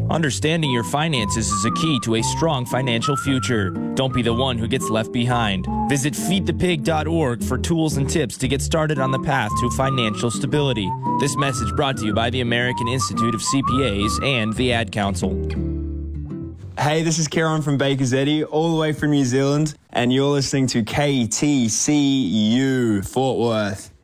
Understanding your finances is a key to a strong financial future. Don't be the one who gets left behind. Visit feedthepig.org for tools and tips to get started on the path to financial stability. This message brought to you by the American Institute of CPAs and the Ad Council. Hey, this is Kieran from Baker's Eddy, all the way from New Zealand, and you're listening to KTCU Fort Worth.